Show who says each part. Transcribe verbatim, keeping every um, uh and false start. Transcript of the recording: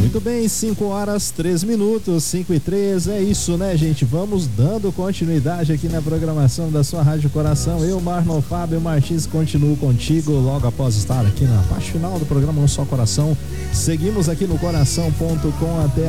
Speaker 1: Muito bem, cinco horas, três minutos, cinco e três, é isso, né, gente? Vamos dando continuidade aqui na programação da sua Rádio Coração. Eu, Marlon Fábio Martins, continuo contigo logo após estar aqui na parte final do programa Um Só Coração. Seguimos aqui no coração ponto com até